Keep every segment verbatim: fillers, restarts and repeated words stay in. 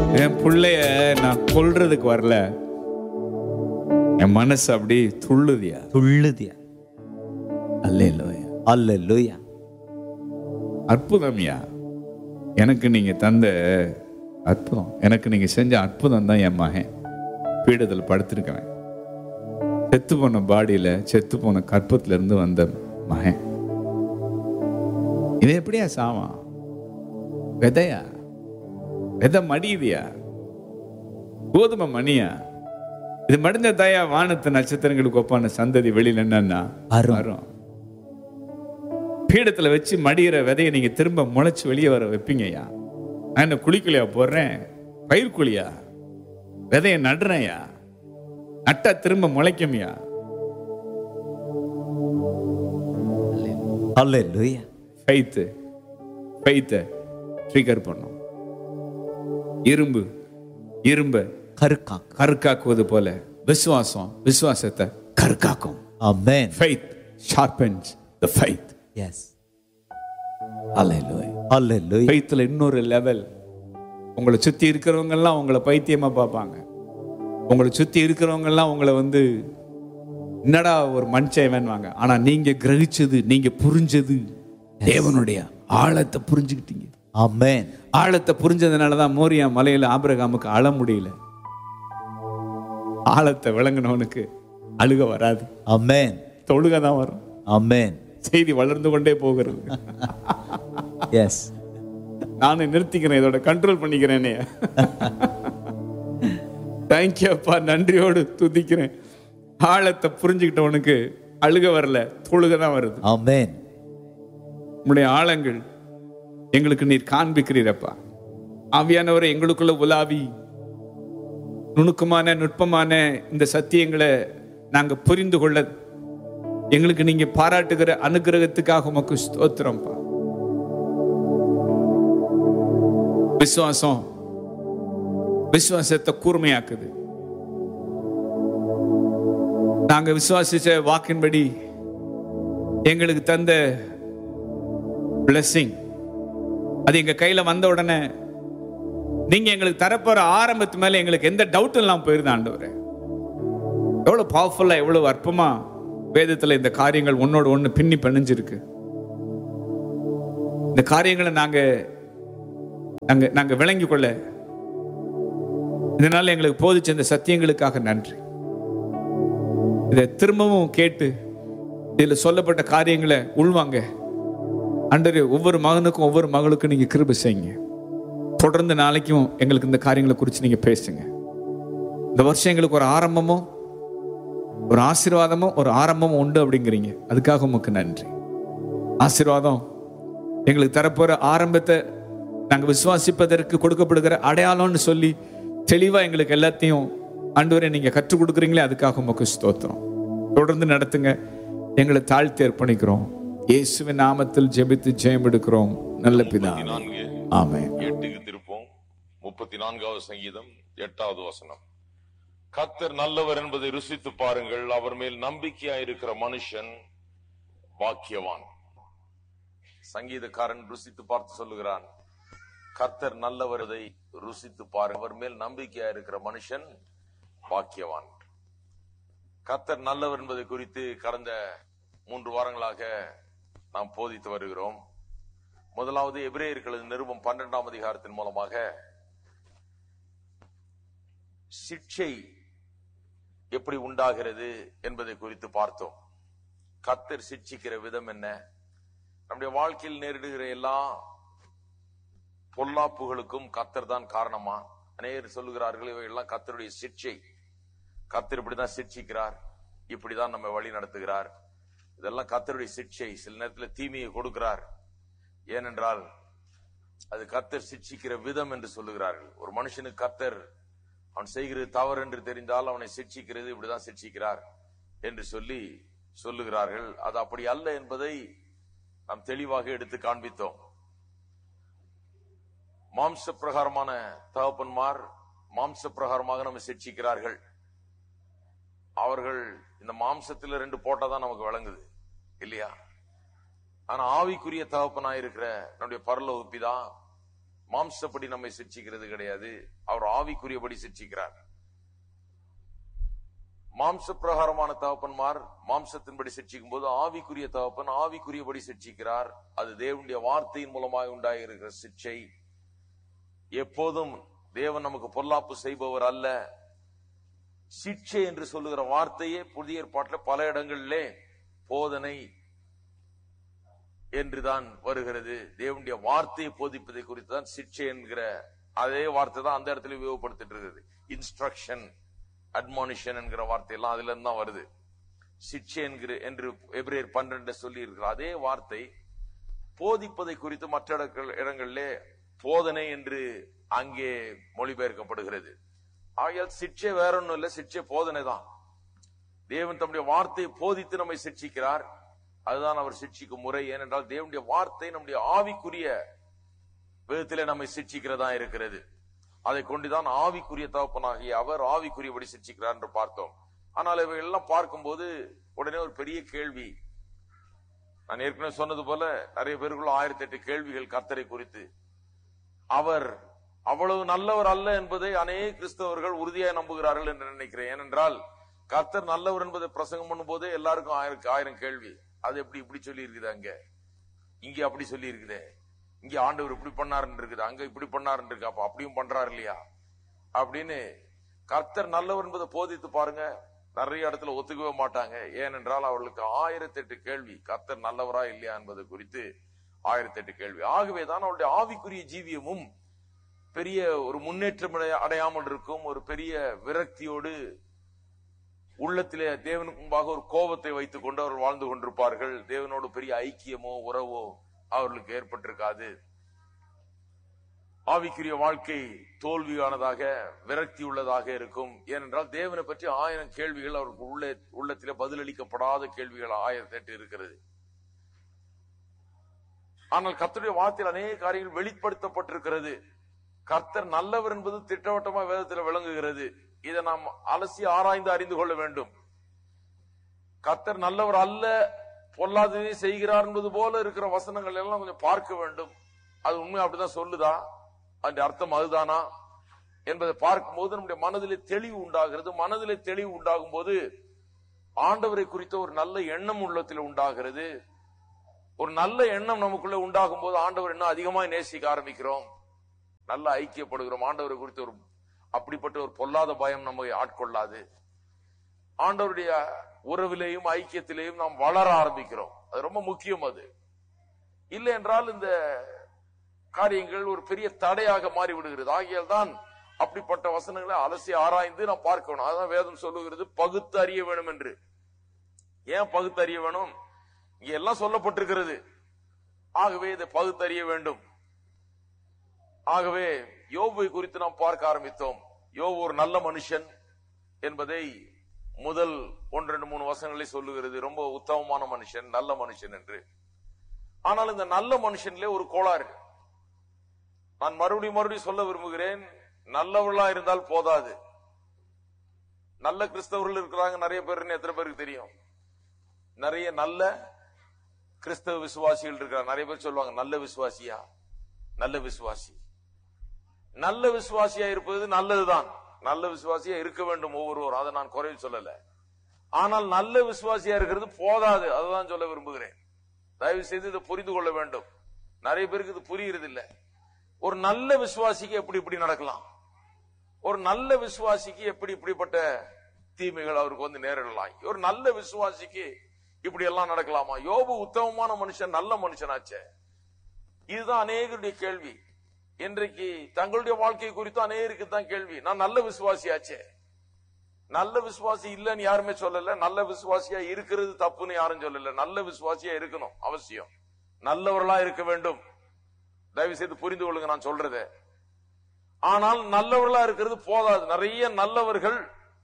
என் பிள்ளைய நான் கொல்றதுக்கு வரல, என் மனசு அப்படி துள்ளுதியா துள்ளுதியா. அல்லேலூயா அல்லேலூயா. அற்புதம்யா. எனக்கு நீங்க தந்த அற்புதம், எனக்கு நீங்க செஞ்ச அற்புதம் தான் என் மகன் பீடத்தில் படுத்திருக்கிறேன். செத்து போன பாடியில, செத்து போன கற்பத்துல இருந்து வந்த மகன். இது எப்படியா சாவான்? விதையா? விதை மடியுதியா? கோதுமை மணியா? இது மடிஞ்ச தாயா வானத்து நட்சத்திரங்களுக்கு ஒப்பான சந்ததி வெளியில என்னன்னா வரும். பீடத்துல வச்சு மடிகிற விதையை நீங்க திரும்ப முளைச்சு வெளியே வர வைப்பீங்கய்யா. நான் என்ன குழிக்குழியா போடுறேன்? பயிர் குழியா? விதையை நடுறேன்யா, நட்டா திரும்ப முளைக்கும்யா. அல்லேலூயா. ஃபெய்த் ஃபெய்த்தை ட்ரிகர் பண்ணும். இரும்பு இரும்ப கருக்கா கருக்காக்குவது போல விசுவாசம் விசுவாசத்தை கருக்காக்கும். ஆமென். Faith sharpens the faith. Yes. Hallelujah. Hallelujah. faithல இன்னொரு லெவல். உங்களை சுத்தி இருக்கிறவங்க எல்லாம் உங்களை பைத்தியமா பார்ப்பாங்க. உங்களை சுத்தி இருக்கிறவங்க எல்லாம் உங்களை வந்து என்னடா ஒரு மனுஷன் வாங்க. ஆனா நீங்க கிரகிச்சது, நீங்க புரிஞ்சது தேவனுடைய ஆழத்தை புரிஞ்சுக்கிட்டீங்க. ஆமென். ஆழத்தை புரிஞ்சதுனாலதான் மோரியா மலையில ஆபிரகாமுக்கு அழ முடியல. ஆழத்தை விளங்கினவனுக்கு அழுக வராது. ஆமென். தொழுக தான் வரும். ஆமென். செய்தி வளர்ந்து கொண்டே போகிறது. எஸ். நானும் நிறுத்திக்கிறேன், இதோட கண்ட்ரோல் பண்ணிக்கிறேனே. தேங்க்யூ அப்பா, நன்றியோடு துதிக்கிறேன். ஆழத்தை புரிஞ்சுக்கிட்டவனுக்கு அழுக வரல, தொழுக தான் வருது. ஆமென். உம்முடைய ஆழங்கள் எங்களுக்கு நீர் காண்பிக்கிறீரப்பா. ஆவியானவரை எங்களுக்குள்ள உலாவி நுணுக்கமான நுட்பமான இந்த சத்தியங்களை நாங்க புரிந்து கொள்ள எங்களுக்கு நீங்க பாராட்டுகிற அனுகிரகத்துக்காக உமக்கு ஸ்தோத்திரம்ப்பா. விசுவாசம் விசுவாசத்தை கூர்மையாக்குது. நாங்க விசுவாசிச்ச வாக்கின்படி எங்களுக்கு தந்த blessing அது எங்க கையில வந்த உடனே நீங்க எங்களுக்கு தரப்போற ஆரம்பத்து மேல எங்களுக்கு எந்த டவுட்டும் இல்லாம போயிருந்த ஆண்டவரே. எவ்வளவு பவர்ஃபுல்லா, எவ்வளவு அற்பமா வேதத்துல இந்த காரியங்கள் ஒன்னோட ஒண்ணு பின்னி பிணைஞ்சிருக்கு. இந்த காரியங்களை நாங்க நாங்க நாங்க விளங்கி கொள்ள இதனால எங்களுக்கு போதிச்ச இந்த சத்தியங்களுக்காக நன்றி. இதை திரும்பவும் கேட்டு இதுல சொல்லப்பட்ட காரியங்களை உள்வாங்க ஆண்டவரே. ஒவ்வொரு மகனுக்கும் ஒவ்வொரு மகளுக்கும் நீங்க கிருபை செய்யுங்க. தொடர்ந்து நாளைக்கும் எங்களுக்கு இந்த காரியங்களை குறித்து நீங்க பேசுங்க. இந்த வருஷம் எங்களுக்கு ஒரு ஆரம்பமும் ஒரு ஆசீர்வாதமும் ஒரு ஆரம்பமும் உண்டு அப்படிங்கிறீங்க. அதுக்காக உமக்கு நன்றி. ஆசீர்வாதம் எங்களுக்கு தரப்போற ஆரம்பத்தை நாங்க விசுவாசிப்பதற்கு கொடுக்கப்படுகிற அடையாளம்னு சொல்லி தெளிவா எங்களுக்கு எல்லாத்தையும் ஆண்டவரே நீங்க கற்றுக் கொடுக்குறீங்களே, அதுக்காக உமக்கு ஸ்தோத்திரம். தொடர்ந்து நடத்துங்க. எங்களை தாழ்த்தி அர்ப்பணிக்கிறோம். இயேசுவின் நாமத்தில் ஜெபித்து ஜெயம் எடுக்கிறோம் நல்ல பிதாவே. ஆமென். எட்டுக்கு திருப்போம். முப்பத்தி நான்காவது சங்கீதம் எட்டாவது வசனம். கர்த்தர் நல்லவர் என்பதை ருசித்து பாருங்கள், அவர் மேல் நம்பிக்கையா இருக்கிற மனுஷன் பாக்கியவான். சங்கீதக்காரன் ருசித்து பார்த்து சொல்லுகிறான், கர்த்தர் நல்லவரதை ருசித்து பாருங்கள், அவர் மேல் நம்பிக்கையா இருக்கிற மனுஷன் பாக்கியவான். கர்த்தர் நல்லவர் என்பதை குறித்து கடந்த மூன்று வாரங்களாக நாம் போதித்து வருகிறோம். முதலாவது எபிரேயர்களது நிருபம் பன்னிரெண்டாம் அதிகாரத்தின் மூலமாக சிட்சை எப்படி உண்டாகிறது என்பதை குறித்து பார்த்தோம். கர்த்தர் சிட்சிக்கிற விதம் என்ன? நம்முடைய வாழ்க்கையில் நேரிடுகிற எல்லா பொல்லாப்புகளுக்கும் கர்த்தர் தான் காரணமா? அநேகர் சொல்லுகிறார்கள் இவையெல்லாம் கர்த்தருடைய சிட்சை. கர்த்தர் இப்படிதான் சிட்சிக்கிறார், இப்படிதான் நம்ம வழி நடத்துகிறார், இதெல்லாம் கர்த்தருடைய சிட்சை. சில நேரத்தில் தீமையை கொடுக்கிறார், ஏனென்றால் அது கர்த்தர் சிட்சிக்கிற விதம் என்று சொல்லுகிறார்கள். ஒரு மனுஷனுக்கு கர்த்தர் அவன் செய்கிறது தவறு என்று தெரிந்தால் அவனை சிட்சிக்கிறது இப்படிதான் சிட்சிக்கிறார் என்று சொல்லி சொல்லுகிறார்கள். அது அப்படி அல்ல என்பதை நாம் தெளிவாக எடுத்து காண்பித்தோம். மாம்ச பிரகாரமான தகப்பன்மார் மாம்ச பிரகாரமாக நம்ம சிட்சிக்கிறார்கள். அவர்கள் இந்த மாம்சத்தில் ரெண்டு போட்டாதான் நமக்கு விளங்குது இல்லையா? ஆனா ஆவிக்குரிய தகப்பனாயிருக்கிற நம்முடைய பரலோக பிதா மாம்சப்படி நம்மை சிட்சிக்கிறது கிடையாது. அவர் ஆவிக்குரியபடி சிட்சிக்கிறார். மாம்ச பிரகாரமான தகப்பன்மார் மாம்சத்தின்படி சிட்சிக்கும் போது, ஆவிக்குரிய தகப்பன் ஆவிக்குரியபடி சிட்சிக்கிறார். அது தேவனுடைய வார்த்தையின் மூலமாக உண்டாகியிருக்கிற சிட்சை. எப்போதும் தேவன் நமக்கு பொல்லாப்பு செய்பவர் அல்ல. சிட்சை என்று சொல்லுகிற வார்த்தையே புதிய ஏற்பாட்டில் பல இடங்களிலே போதனை என்றுதான் வருகிறது. தேவனுடைய வார்த்தையை போதிப்பதை குறித்து தான் சிட்சை என்கிற அதே வார்த்தை தான் அந்த இடத்துல உபயோகப்படுத்திட்டு இருக்கிறது. இன்ஸ்ட்ரக்ஷன், அட்மானிஷன் என்கிற வார்த்தை எல்லாம் அதுல இருந்து தான் வருது. சிட்சை என்கிற என்று எபிரேயர் பன்னிரண்டு சொல்லி இருக்கிற அதே வார்த்தை போதிப்பதை குறித்து மற்ற இடங்களிலே போதனை என்று அங்கே மொழிபெயர்க்கப்படுகிறது. ஆகையால் சிட்சை வேற ஒன்றும் இல்லை, சிட்சை போதனை தான். தேவன் தம்முடைய வார்த்தையை போதித்து நம்மை சிட்சிக்கிறார். அதுதான் அவர் சிட்சிக்கும் முறை. ஏனென்றால் தேவனுடைய வார்த்தை நம்முடைய ஆவிக்குரிய விதத்திலே நம்மை சிட்சிக்கிறதா இருக்கிறது. அதை கொண்டுதான் ஆவிக்குரிய தகப்பனாகிய அவர் ஆவிக்குரியபடி சிட்சிக்கிறார் என்று பார்த்தோம். ஆனால் இவை எல்லாம் பார்க்கும்போது உடனே ஒரு பெரிய கேள்வி. நான் ஏற்கனவே சொன்னது போல நிறைய பேருக்குள்ள ஆயிரத்தி எட்டு கேள்விகள் கர்த்தரை குறித்து. அவர் அவ்வளவு நல்லவர் அல்ல என்பதை அநேக கிறிஸ்தவர்கள் உறுதியாக நம்புகிறார்கள் என்று நினைக்கிறேன். ஏனென்றால் கர்த்தர் நல்லவர் என்பதை பிரசங்கம் பண்ணும் போதே எல்லாருக்கும் ஆயிரம் ஆயிரம் கேள்வி. அது எப்படி இப்படி சொல்லி இருக்குது, அங்க இங்க அப்படி சொல்லி இருக்குது, இங்க ஆண்டவர் இப்படி பண்ணாருன்னு இருக்குது, அங்க இப்படி பண்ணாருன்னு இருக்கு, அப்ப அப்படியும் பண்றாரு இல்லையா அப்படின்னு. கர்த்தர் நல்லவர் என்பதை போதித்து பாருங்க, நிறைய இடத்துல ஒத்துக்கவே மாட்டாங்க. ஏனென்றால் அவர்களுக்கு ஆயிரத்தி எட்டு கேள்வி, கர்த்தர் நல்லவரா இல்லையா என்பது குறித்து ஆயிரத்தி எட்டு கேள்வி. ஆகவேதான் அவருடைய ஆவிக்குரிய ஜீவியமும் பெரிய ஒரு முன்னேற்றம் அடையாமல் இருக்கும். ஒரு பெரிய விரக்தியோடு உள்ளத்திலே தேவனுக்கு முன்பாக ஒரு கோபத்தை வைத்துக் கொண்டு அவர்கள் வாழ்ந்து கொண்டிருப்பார்கள். தேவனோடு பெரிய ஐக்கியமோ உறவோ அவர்களுக்கு ஏற்பட்டிருக்காது. ஆவிக்குரிய வாழ்க்கை தோல்வியானதாக, விரக்தி உள்ளதாக இருக்கும். ஏனென்றால் தேவனை பற்றி ஆயிரம் கேள்விகள் அவருக்கு உள்ள உள்ளத்திலே பதிலளிக்கப்படாத கேள்விகள் ஆயிரத்தி எட்டு இருக்கிறது. ஆனால் கர்த்தருடைய வார்த்தையில் அநேக காரியங்கள் வெளிப்படுத்தப்பட்டிருக்கிறது. கர்த்தர் நல்லவர் என்பது திட்டவட்டமா வேதத்தில் விளங்குகிறது. இதை நாம் அலசி ஆராய்ந்து அறிந்து கொள்ள வேண்டும். கர்த்தர் நல்லவர் அல்ல, பொல்லாததை செய்கிறார் என்பது போல இருக்கிற வசனங்கள் எல்லாம் கொஞ்சம் பார்க்க வேண்டும். அது உண்மை அப்படிதான் சொல்லுதா, அந்த அர்த்தம் அதுதானா என்பதை பார்க்கும்போது நம்முடைய மனதிலே தெளிவு உண்டாகிறது. மனதிலே தெளிவு உண்டாகும் போது ஆண்டவரை குறித்த ஒரு நல்ல எண்ணம் உள்ளத்தில் உண்டாகிறது. ஒரு நல்ல எண்ணம் நமக்குள்ள உண்டாகும் போது ஆண்டவர் இன்னும் அதிகமாக நேசிக்க ஆரம்பிக்கிறோம், நல்ல ஐக்கியப்படுகிறோம். ஆண்டவரை குறித்த ஒரு அப்படிப்பட்ட ஒரு பொல்லாத பயம் நம்மை ஆட்கொள்ளாது. ஆண்டவருடைய உறவிலேயும் ஐக்கியத்திலேயும் நாம் வளர ஆரம்பிக்கிறோம். அது ரொம்ப முக்கியம். அது இல்லை என்றால் இந்த காரியங்கள் ஒரு பெரிய தடையாக மாறிவிடுகிறது. ஆகியால் தான் அப்படிப்பட்ட வசனங்களை அலசி ஆராய்ந்து நாம் பார்க்கணும். அதான் வேதம் சொல்லுகிறது, பகுத்து அறிய வேணும் என்று. ஏன் பகுத்து அறிய வேணும்? இங்க எல்லாம் சொல்லப்பட்டிருக்கிறது. ஆகவே இதை பகுத்தறிய வேண்டும். ஆகவே யோபை குறித்து நாம் பார்க்க ஆரம்பித்தோம். யோபு ஒரு நல்ல மனுஷன் என்பதை முதல் ஒன்று ரெண்டு மூணு வசனங்களை சொல்லுகிறது. ரொம்ப உத்தமமான மனுஷன், நல்ல மனுஷன் என்று. ஆனால் இந்த நல்ல மனுஷன்ல ஒரு கோளாறு. நான் மறுபடியும் மறுபடியும் சொல்ல விரும்புகிறேன், நல்லவர்களா இருந்தால் போதாது. நல்ல கிறிஸ்தவர்கள் இருக்கிறாங்க நிறைய பேர், எத்தனை பேருக்கு தெரியும்? நிறைய நல்ல கிறிஸ்தவ விசுவாசிகள் இருக்கிறாங்க. நிறைய பேர் சொல்லுவாங்க, நல்ல விசுவாசியா? நல்ல விசுவாசி. நல்ல விசுவாசியா இருப்பது நல்லதுதான். நல்ல விசுவாசியா இருக்க வேண்டும் ஒவ்வொருவரும், அதை நான் குறைவு சொல்லல. ஆனால் நல்ல விசுவாசியா இருக்கிறது போதாது, அதுதான் சொல்ல விரும்புகிறேன். தயவு செய்து இதை புரிந்து கொள்ள வேண்டும். நிறைய பேருக்கு இது புரியுறது இல்ல. ஒரு நல்ல விசுவாசிக்கு எப்படி இப்படி நடக்கலாம்? ஒரு நல்ல விசுவாசிக்கு எப்படி இப்படிப்பட்ட தீமைகள் அவருக்கு வந்து நேரிடலாம்? ஒரு நல்ல விசுவாசிக்கு இப்படி எல்லாம் நடக்கலாமா? யோபு உத்தமமான மனுஷன், நல்ல மனுஷனாச்சே. இதுதான் அநேகருடைய கேள்வி. இன்றைக்கு தங்களுடைய வாழ்க்கை குறித்து அநேகருக்கு தான் கேள்வி. நான் நல்ல விசுவாசியாச்சே. நல்ல விசுவாசி இல்லன்னு யாருமே சொல்லல. நல்ல விசுவாசியா இருக்கிறது தப்புன்னு யாரும் சொல்லல. நல்ல விசுவாசியா இருக்கணும், அவசியம். நல்லவர்களா இருக்க வேண்டும். தயவு செய்து புரிந்து கொள்ளுங்க நான் சொல்றத. ஆனால் நல்லவர்களா இருக்கிறது போதாது. நிறைய நல்லவர்கள்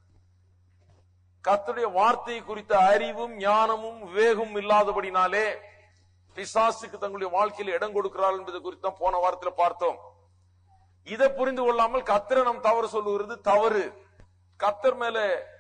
கர்த்தருடைய வார்த்தை குறித்த அறிவும் ஞானமும் விவேகமும் இல்லாதபடினாலே பிசாசுக்கு தங்களுடைய வாழ்க்கையில் இடம் கொடுக்கிறார்கள் என்பது குறித்து தான் போன வாரத்தில் பார்த்தோம். இதை புரிந்து கொள்ளாமல் கர்த்தரை நாம் தவறு சொல்லுகிறது தவறு. கர்த்தர் மேல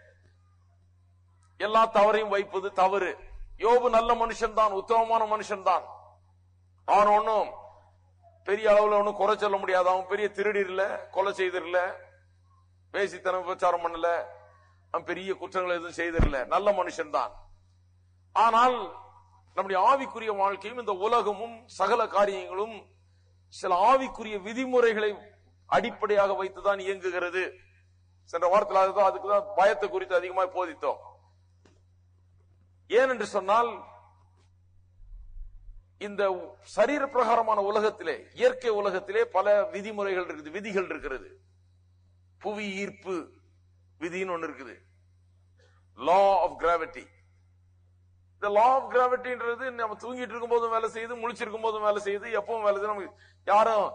எல்லா தவறையும் வைப்பது தவறு. யோபு நல்ல மனுஷன் தான், உத்தமமான மனுஷன் தான். அவன் ஒன்னும் பெரிய அளவுல ஒன்னும் குறை சொல்ல முடியாது. அவன் பெரிய திருடர் இல்ல, கொலை செய்திரல, வேசித்தனம் விபச்சாரம் பண்ணல, அவன் பெரிய குற்றங்கள் எதுவும் செய்திரல, நல்ல மனுஷன் தான். ஆனால் நம்முடைய ஆவிக்குரிய வாழ்க்கையும் இந்த உலகமும் சகல காரியங்களும் சில ஆவிக்குரிய விதிமுறைகளை அடிப்படையாக வைத்துதான் இயங்குகிறது. சென்ற வாரத்தில் அதுதான் அதுக்குதான் பயத்தை குறித்து அதிகமாக போதித்தோம். ஏனென்று சொன்னால் இந்த சரீர பிரகாரமான உலகத்திலே, இயற்கை உலகத்திலே பல விதிமுறைகள் இருக்குது, விதிகள் இருக்கிறது. புவி ஈர்ப்பு விதின்னு ஒண்ணு இருக்குது, லா ஆஃப் கிராவிட்டி. இந்த லா ஆஃப் கிராவிட்டின்றது நம்ம தூங்கிட்டு இருக்கும் போதும் வேலை செய்யுது, முழிச்சிருக்கும் போதும் வேலை செய்யுது, எப்பவும் வேலை செய்யுது. நமக்கு யாரும்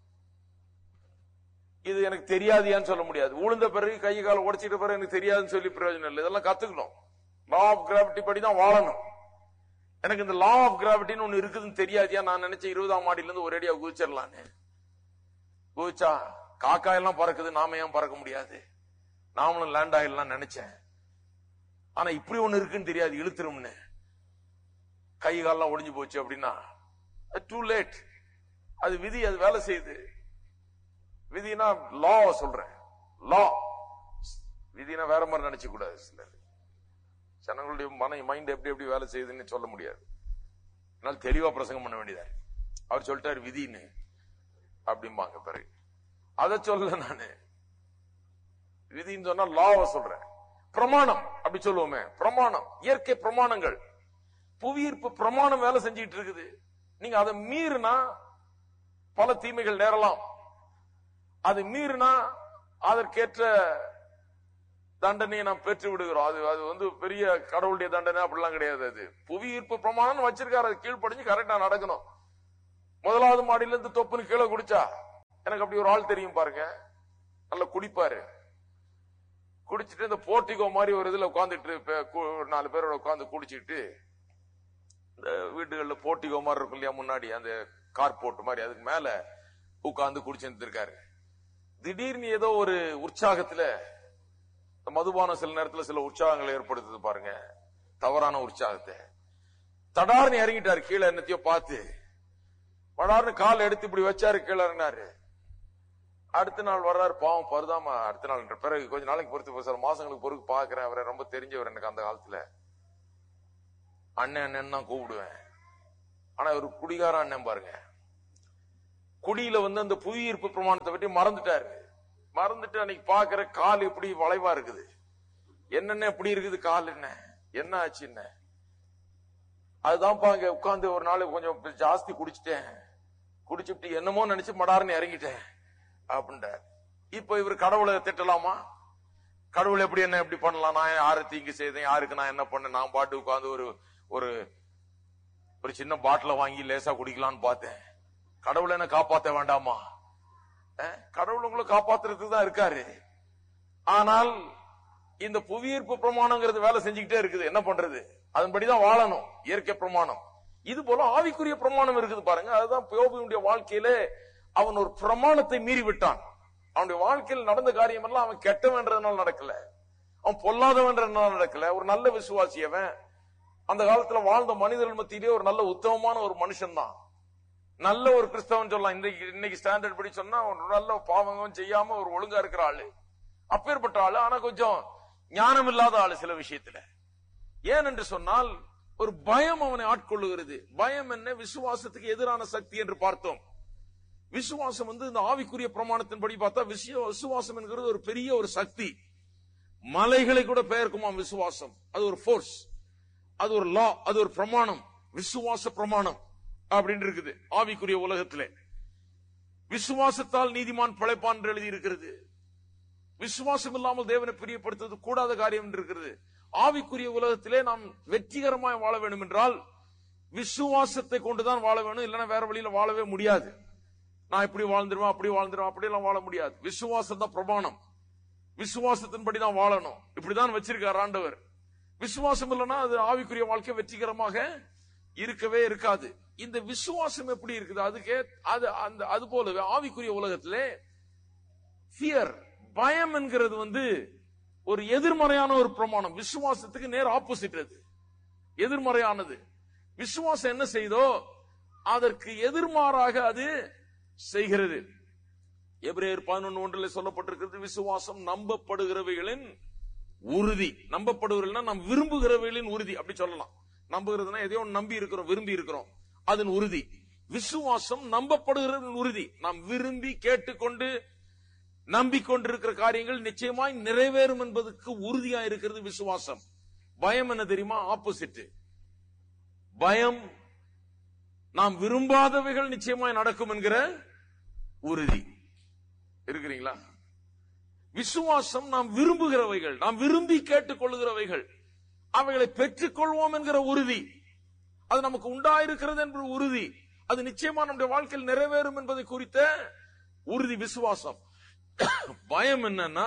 இது எனக்கு தெரியாதியான்னு சொல்ல முடியாது. உளுந்த பிறகு கை கால உடைச்சிட்ட பிறகு எனக்கு தெரியாதுன்னு சொல்லி பிரயோஜனம் இல்லை. இதெல்லாம் கத்துக்கணும். லா ஆஃப் கிராவிட்டி படி தான் வாழணும். எனக்கு இந்த லா ஆஃப் கிராவிட்டின்னு ஒண்ணு இருக்குதுன்னு தெரியாதியா, நான் நினைச்சேன் இருபதாம் மாடியில இருந்து ஒரேடியா குதிச்சிடலான்னு. குதிச்சா காக்கா எல்லாம் பறக்குது, நாம ஏன் பறக்க முடியாது? நாமளும் லேண்ட் ஆயிடலாம் நினைச்சேன். ஆனா இப்படி ஒண்ணு இருக்குன்னு தெரியாது, இழுத்துரும்னு. கை காலெல்லாம் ஒடிஞ்சு போச்சு அப்படின்னா டூ லேட். அது விதி, அது வேலை செய்யுது. விதினா லா சொல்றேன், லா. விதினா வேற மாதிரி நினைச்ச கூடாது. சிலர் ஜனங்களுடைய மன மைண்ட் எப்படி எப்படி வேலை செய்யுதுன்னு சொல்ல முடியாது. அதனால தெளிவா பிரசங்கம் பண்ண வேண்டியதா. அவர் சொல்லிட்டாரு விதின்னு அப்படிம்பாங்க. பிறகு அதை சொல்ல நானு விதின்னு சொன்னா லாவை சொல்றேன். பிரமாணம் அப்படி சொல்லுவோமே, பிரமாணம், இயற்கை பிரமாணங்கள், புவியீர்ப்பு பிரமாணம் வேலை செஞ்சிட்டு இருக்குது. நீங்க அதை மீறினா பல தீமைகள் நேரலாம். அதை மீறினா அதற்கேற்ற தண்டனையை நாம் பெற்று விடுகிறோம். அது அது வந்து பெரிய கடவுளுடைய தண்டனை அப்படிலாம் கிடையாது. அது புவியீர்ப்பு பிரமாணம் வச்சிருக்காரு, அது கீழ்ப்படிஞ்சு கரெக்டா நடக்கணும். முதலாவது மாடியில இருந்து தொப்புன்னு கீழே குடிச்சா, எனக்கு அப்படி ஒரு ஆள் தெரியும் பாருங்க, நல்லா குடிப்பாரு. குடிச்சிட்டு இந்த போர்ட்டிகோ மாதிரி ஒரு இதுல உட்காந்துட்டு நாலு பேரோட உட்காந்து குடிச்சிட்டு, இந்த வீடுகள்ல போர்ட்டிகோ மாதிரி இருக்கும் இல்லையா, முன்னாடி அந்த கார் போட்டு மாதிரி, அதுக்கு மேல உட்காந்து குடிச்சுட்டு இருக்காரு. திடீர்னு ஏதோ ஒரு உற்சாகத்துல, மதுபானம் சில நேரத்துல சில உற்சாகங்களை ஏற்படுத்துது பாருங்க, தவறான உற்சாகத்தை. தடார்னு இறங்கிட்டாரு கீழே, என்னத்தையோ பார்த்து படார்னு கால் எடுத்து இப்படி வச்சாரு, கீழே இறங்கினாரு. அடுத்த நாள் வர்றாரு, பாவம் பருதாமா. அடுத்த நாள் பிறகு கொஞ்ச நாளைக்கு பொறுத்து சில மாசங்களுக்கு பொறுத்து பாக்குறேன், அவரை ரொம்ப தெரிஞ்சவர் எனக்கு அந்த காலத்துல. அண்ணன் அண்ணன் தான் கூப்பிடுவேன். ஆனா ஒரு குடிகார அண்ணன் பாருங்க, குடியில வந்து அந்த புவியீர்ப்பு பிரமாணத்தை பற்றி மறந்துட்டாரு. மறந்துட்டு அன்னைக்கு பாக்குற கால் எப்படி வளைவா இருக்குது, என்னென்ன எப்படி இருக்குது கால், என்ன என்ன ஆச்சு என்ன. அதுதான் பாங்க உட்கார்ந்து ஒரு நாள் கொஞ்சம் ஜாஸ்தி குடிச்சிட்டேன், குடிச்சுட்டு என்னமோ நினைச்சு மடார்னு இறங்கிட்டேன் அப்படின்றார். இப்ப இவர் கடவுளை திட்டலாமா? கடவுள் எப்படி என்ன எப்படி பண்ணலாம்? நான் யாரு தீங்கு செய்தேன், யாருக்கு நான் என்ன பண்ணேன்? நான் பாட்டு உட்காந்து ஒரு ஒரு ஒரு சின்ன பாட்டில வாங்கி லேசா குடிக்கலான்னு பார்த்தேன். கடவுள் என்ன காப்பாற்ற வேண்டாமா? கடவுள் உங்களை காப்பாத்துறதுக்கு தான் இருக்காரு. ஆனால் இந்த புவியீர்ப்பு பிரமாணங்கிறது வேலை செஞ்சுக்கிட்டே இருக்குது. என்ன பண்றது? அதன்படிதான் வாழணும், இயற்கை பிரமாணம். இது போல ஆவிக்குரிய பிரமாணம் இருக்குது பாருங்க. அதுதான் யோபுடைய வாழ்க்கையில அவன் ஒரு பிரமாணத்தை மீறி விட்டான். அவனுடைய வாழ்க்கையில் நடந்த காரியம் எல்லாம் அவன் கெட்டவன்றதுனால நடக்கல, அவன் பொல்லாதவன்றதுனால நடக்கல. ஒரு நல்ல விசுவாசியவன், அந்த காலத்துல வாழ்ந்த மனிதர்கள் மத்தியிலே ஒரு நல்ல உத்தமமான ஒரு மனுஷன் தான், நல்ல ஒரு கிறிஸ்தவன் சொல்லலாம். இன்னைக்கு இன்னைக்கு ஸ்டாண்டர்ட் படி சொன்னா ஒரு நல்ல பாவங்களும் செய்யாம ஒரு ஒழுங்கா இருக்கிற ஆளு, அப்பேற்பட்ட ஆளு. ஆனா கொஞ்சம் ஞானம் இல்லாத ஆளு சில விஷயத்துல. ஏன் என்று சொன்னால் ஒரு பயம் அவனை ஆட்கொள்ளுகிறது. பயம் என்ன? விசுவாசத்துக்கு எதிரான சக்தி என்று பார்த்தோம். விசுவாசம் வந்து இந்த ஆவிக்குரிய பிரமாணத்தின்படி பார்த்தா விசுவாசம் என்கிறது ஒரு பெரிய ஒரு சக்தி. மலைகளை கூட பெயர்க்குமாம் விசுவாசம். அது ஒரு போர்ஸ், அது ஒரு லா, அது ஒரு பிரமாணம், விசுவாச பிரமாணம் அப்படின்னு இருக்குது ஆவிக்குரிய உலகத்திலே. விசுவாசத்தால் நீதிமான் பிழைப்பான் என்று எழுதி இருக்கிறது. விசுவாசம் இல்லாமல் தேவனை பிரியப்படுத்துவது கூடாத காரியம் என்று இருக்கிறது. ஆவிக்குரிய உலகத்திலே நாம் வெற்றிகரமாய் வாழ வேண்டும் என்றால் விசுவாசத்தை கொண்டுதான் வாழ வேணும், இல்லைன்னா வேற வழியில வாழவே முடியாது. நான் இப்படி வாழ்ந்துருவேன், அப்படி வாழ்ந்துருவேன், அப்படி எல்லாம் வாழ முடியாது. விசுவாசம் தான் பிரமாணம், விசுவாசத்தின்படி தான் வாழணும். இப்படிதான் வச்சிருக்கார் ஆண்டவர். விசுவாசம் இல்லைன்னா அது ஆவிக்குரிய வாழ்க்கை வெற்றிகரமாக இருக்கவே இருக்காது. இந்த விசுவாசம் எப்படி இருக்குது? அதுக்கே அது அந்த அது போலவே ஆவிக்குரிய உலகத்திலே ஃபியர், பயம் என்கிறது வந்து ஒரு எதிர்மறையான ஒரு பிரமாணம். விசுவாசத்துக்கு நேர் ஆப்போசிட், அது எதிர்மறையானது. விசுவாசம் என்ன செய்தோ அதற்கு எதிர்மாறாக அது செய்கிறது. எபிரேயர் பதினொன்று ஒன்றிலே சொல்லப்பட்டிருக்கிறது, விசுவாசம் நம்பப்படுகிறவைகளின் உறுதி. நம்பப்படுகிறவர்கள் நாம் விரும்புகிறவைகளின் உறுதி அப்படி சொல்லலாம். நம்புகிறதுனா எதையோ நம்பி இருக்கிறோம், விரும்பி இருக்கிறோம், அதன் உறுதி. விசுவாசம் நம்பப்படுகிற உறுதி. நாம் விரும்பி கேட்டுக்கொண்டு நம்பிக்கொண்டிருக்கிற காரியங்கள் நிச்சயமாய் நிறைவேறும் என்பதற்கு உறுதியா இருக்கிறது விசுவாசம். பயம் என்ன தெரியுமா? ஆப்போசிட். பயம் நாம் விரும்பாதவைகள் நிச்சயமாய் நடக்கும் என்கிற உறுதி. இருக்கிறீங்களா? விசுவாசம் நாம் விரும்புகிறவைகள், நாம் விரும்பி கேட்டுக் கொள்ளுகிறவைகள், அவைகளை பெற்றுக் கொள்வோம் என்கிற உறுதி. அது நமக்கு உண்டாயிருக்கிறது என்ற உறுதி. அது நிச்சயமா நம்முடைய வாழ்க்கையில் நிறைவேறும் என்பதை குறித்த உறுதி விசுவாசம். பயம் என்னன்னா,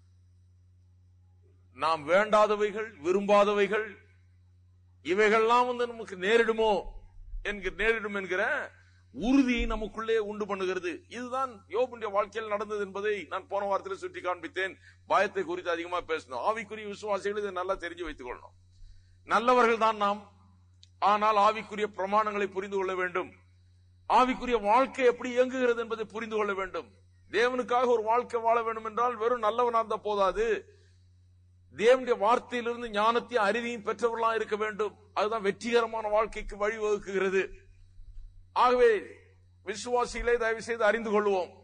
நாம் வேண்டாதவைகள், விரும்பாதவைகள், இவைகள்லாம் வந்து நமக்கு நேரிடுமோ என்கிற நேரிடும் என்கிற உறுதியை நமக்குள்ளே உண்டு பண்ணுகிறது. இதுதான் யோபுடைய வாழ்க்கையில் நடந்தது என்பதை நான் போன வாரத்தில் சுட்டி காண்பித்தேன். பயத்தை குறித்து அதிகமா பேசணும். ஆவிக்குரிய விசுவாசிகள் இதை நல்லா தெரிஞ்சு வைத்துக் கொள்ளணும். நல்லவர்கள் தான் நாம், ஆனால் ஆவிக்குரிய பிரமாணங்களை புரிந்து கொள்ள வேண்டும். ஆவிக்குரிய வாழ்க்கை எப்படி இயங்குகிறது என்பதை புரிந்து கொள்ள வேண்டும். தேவனுக்காக ஒரு வாழ்க்கை வாழ வேண்டும் என்றால் வெறும் நல்லவனா இருந்தா போதாது. தேவனுடைய வார்த்தையிலிருந்து ஞானத்தையும் அறிவையும் பெற்றவர்களாக இருக்க வேண்டும். அதுதான் வெற்றிகரமான வாழ்க்கைக்கு வழிவகுக்குகிறது. ஆகவே விசுவாசிகளை தயவு செய்து அறிந்து கொள்வோம்,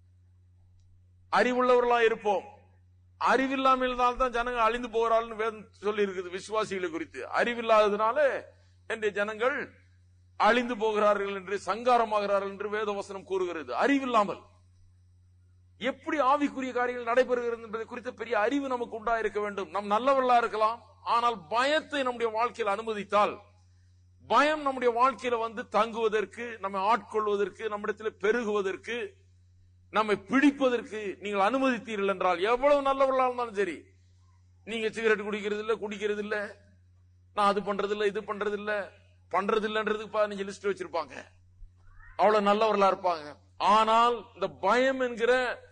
அறிவுள்ளவர்களா இருப்போம். அறிவில்லாமல் தான் ஜனங்கள் அழிந்து போகிறார்கள் வேதம் சொல்லி இருக்குது விசுவாசிகளை குறித்து. அறிவில்லாததுனால இன்றைய ஜனங்கள் அழிந்து போகிறார்கள் என்று, சங்காரமாகிறார்கள் என்று வேதவசனம் கூறுகிறது. அறிவில்லாமல் எப்படி ஆவிக்குரிய காரியங்கள் நடைபெறுகிறது என்பதை குறித்த பெரிய அறிவு நமக்கு உண்டாயிருக்க வேண்டும். நம் நல்லவர்களா இருக்கலாம், ஆனால் பயத்தை நம்முடைய வாழ்க்கையில் அனுமதித்தால், பயம் நம்முடைய வாழ்க்கையில வந்து தங்குவதற்கு, நம்மை ஆட்கொள்வதற்கு, நம்மிடத்தில் பெருகுவதற்கு, நம்மை பிடிப்பதற்கு நீங்கள் அனுமதித்தீர்கள் என்றால், எவ்வளவு நல்லவர்களா இருந்தாலும் சரி, நீங்க சிகரெட் குடிக்கிறது இல்ல, குடிக்கிறது இல்ல, நான் அது பண்றது இல்ல, இது பண்றது இல்ல, பண்றது இல்லன்றதுக்கு பதினஞ்சு லிஸ்ட் வச்சிருப்பாங்க, அவ்வளவு நல்லவர்களா இருப்பாங்க. ஆனால் இந்த பயம் என்கிற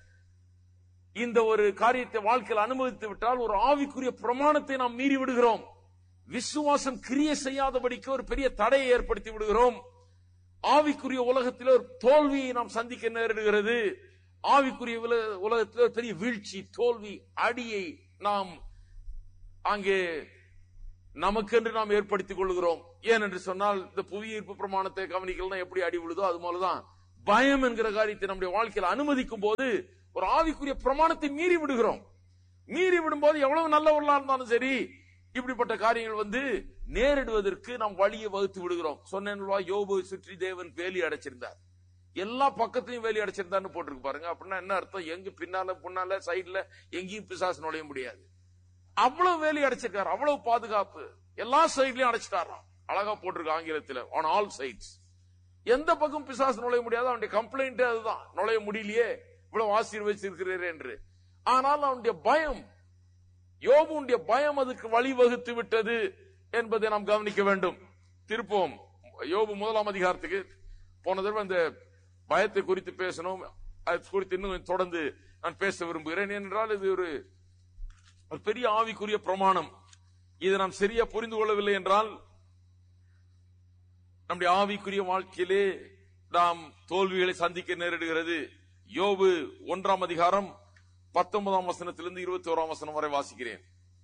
இந்த ஒரு காரியத்தை வாழ்க்கையில் அனுமதித்து விட்டால் ஒரு ஆவிக்குரிய பிரமாணத்தை நாம் மீறி விடுகிறோம். விசுவாசம் கிரியை செய்யாதபடிக்கு ஒரு பெரிய தடையை ஏற்படுத்தி விடுகிறோம். ஆவிக்குரிய உலகத்தில் ஒரு தோல்வியை நாம் சந்திக்க நேரிடுகிறது. ஆவிக்குரிய உலகத்தில் ஒரு பெரிய வீழ்ச்சி, தோல்வி, அடியை நாம் அங்கே நமக்கென்று நாம் ஏற்படுத்திக் கொள்கிறோம். ஏனென்று சொன்னால், இந்த புவியீர்ப்பு பிரமாணத்தை கவனிக்கலாம், எப்படி அடி விழுதோ அது போலதான் பயம் என்கிற காரியத்தை நம்முடைய வாழ்க்கையில் அனுமதிக்கும் போது ஒரு ஆவிக்குரிய பிரமாணத்தை மீறி விடுகிறோம். மீறி விடும்போது எவ்வளவு நல்லவர்களா இருந்தாலும் சரி, இப்படிப்பட்ட காரியங்கள் வந்து நேரிடுவதற்கு நாம் வழியை வகுத்து விடுகிறோம். சொன்னேன்வா, யோபு சுற்றி தேவன் வேலி அடைச்சிருந்தார், எல்லா பக்கத்தையும் வேலி அடைச்சிருந்தான்னு போட்டிருக்கு பாருங்க. அப்படின்னா என்ன அர்த்தம்? எங்க பின்னால முன்னால சைட்ல எங்கேயும் பிசாசு நுழைய முடியாது. அவ்வளவு வேலி அடைச்சிருக்காரு, அவ்வளவு பாதுகாப்பு, எல்லா சைட்லயும் அடைச்சிட்டாராம். அழகா போட்டிருக்கு ஆங்கிலத்தில், ஆன் ஆல் சைட்ஸ். எந்த பக்கம் பிசாசு நுழைய முடியாது. அவனுடைய கம்ப்ளைண்ட் அதுதான், நுழைய முடியலையே, இவ்வளவு ஆசீர்வதிச்சிருக்கிறீரே என்று. ஆனால் அவனுடைய பயம், யோபுடைய பயம் அதுக்கு வழிவகுத்து விட்டது என்பதை நாம் கவனிக்க வேண்டும். திருப்போம் யோபு முதலாம் அதிகாரத்துக்கு. போன தடவை அந்த பயத்தை குறித்து பேசணும், அது குறித்து இன்னும் தொடர்ந்து நான் பேச விரும்புகிறேன். ஏனென்றால் இது ஒரு பெரிய ஆவிக்குரிய பிரமாணம். இதை நாம் சரியா புரிந்து கொள்ளவில்லை என்றால் நம்முடைய ஆவிக்குரிய வாழ்க்கையிலே நாம் தோல்விகளை சந்திக்க நேரிடுகிறது. யோபு ஒன்றாம் அதிகாரம் பத்தொன்பதாம் வசனத்திலிருந்து இருபத்தி ஓராம் வசனம் வரை வாசிக்கிறேன்.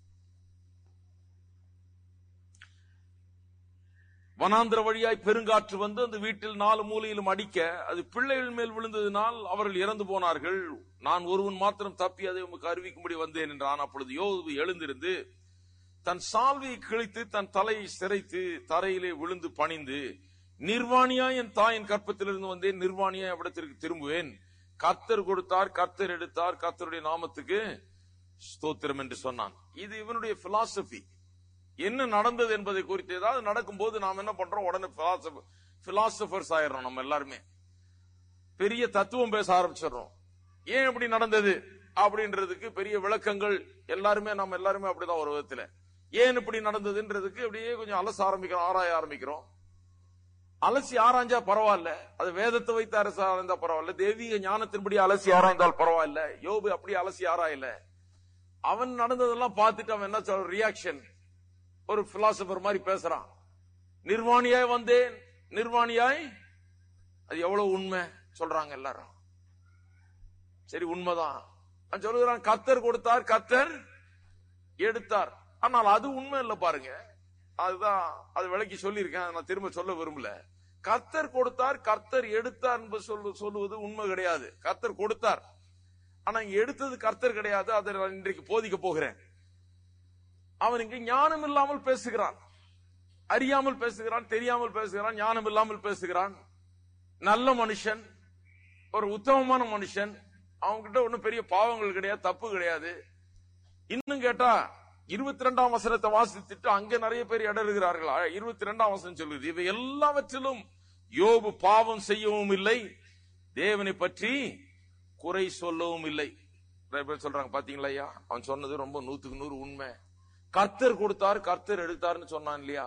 வனாந்திர வழியாய் பெருங்காற்று வந்து அந்த வீட்டில் நாலு மூலையிலும் அடிக்க, அது பிள்ளைகள் மேல் விழுந்ததினால் அவர்கள் இறந்து போனார்கள். நான் ஒருவன் மாத்திரம் தப்பி அதை உமக்கு அறிவிக்கும்படி வந்தேன் என்றான். அப்பொழுது யோபு எழுந்திருந்து தன் சால்வையை கிழித்து தன் தலையை சிரைத்து தரையிலே விழுந்து பணிந்து, நிர்வாணியாய் என் தாயின் கற்பத்திலிருந்து வந்தேன், நிர்வாணியாய் அவ்விடத்திற்கு திரும்புவேன். கர்த்தர் கொடுத்தார், கர்த்தர் எடுத்தார், கர்த்தருடைய நாமத்துக்கு ஸ்தோத்திரம் என்று சொன்னான். இது இவனுடைய பிலாசபி. என்ன நடந்தது என்பதை குறித்து ஏதாவது நடக்கும் போது நாம் என்ன பண்றோம்? உடனே பிலாசபர்ஸ் ஆயிடுறோம். நம்ம எல்லாருமே பெரிய தத்துவம் பேச ஆரம்பிச்சிடறோம். ஏன் இப்படி நடந்தது அப்படின்றதுக்கு பெரிய விளக்கங்கள் எல்லாருமே நம்ம எல்லாருமே அப்படிதான் ஒரு விதத்துல. ஏன் இப்படி நடந்ததுன்றதுக்கு அப்படியே கொஞ்சம் அலச ஆரம்பிக்கிறோம், ஆராய ஆரம்பிக்கிறோம். அலசி ஆராய்ஞ்சா பரவாயில்ல, அது வேதத்தை வைத்து அரசு ஆராய்ந்தா பரவாயில்ல, தெய்வீக ஞானத்தின்படி அலசி ஆராய்ந்தால் பரவாயில்ல. யோபு அப்படி அலசி ஆராயல. அவன் நடந்ததெல்லாம் பார்த்துட்டு அவன் என்ன சொல்ற, ரியாக்ஷன், ஒரு பிலாசபர் மாதிரி பேசுறான். நிர்வாணியாய் வந்தேன், நிர்வாணியாய், அது எவ்வளவு உண்மை, சொல்றாங்க எல்லாரும். சரி, உண்மைதான் சொல்லுகிறான். கர்த்தர் கொடுத்தார், கர்த்தர் எடுத்தார். ஆனால் அது உண்மை இல்ல பாருங்க. அதுதான் அது விளக்கி சொல்லியிருக்கேன், நான் திரும்ப சொல்ல விரும்பல. கர்த்தர் கொடுத்தார், கர்த்தர் எடுத்தார் என்பது சொல்லுவது உண்மை கிடையாது. கர்த்தர் கொடுத்தார், ஆனா இங்க எடுத்தது கர்த்தர் கிடையாது. அதை நான் இன்றைக்கு போதிக்க போகிறேன். அவன் இங்கு ஞானம் இல்லாமல் பேசுகிறான், அறியாமல் பேசுகிறான், தெரியாமல் பேசுகிறான், ஞானம் இல்லாமல் பேசுகிறான். நல்ல மனுஷன், ஒரு உத்தமமான மனுஷன், அவன்கிட்ட ஒன்னும் பெரிய பாவங்கள் கிடையாது, தப்பு கிடையாது. இன்னும் கேட்டா இருபத்தி ரெண்டாம் வசனத்தை வாசித்துட்டு அங்க நிறைய பேர் இடறுகிறார்கள். இருபத்தி ரெண்டாம் வசனம் சொல்லுது, இவை எல்லாவற்றிலும் யோபு பாவம் செய்யவும் இல்லை, தேவனை பற்றி குறை சொல்லவும் இல்லை. நிறைய பேர் சொல்றாங்க, பாத்தீங்களா ஐயா, அவன் சொன்னது ரொம்ப நூத்துக்கு நூறு உண்மை. கர்த்தர் கொடுத்தார், கர்த்தர் எடுத்தார்னு சொன்னான் இல்லையா?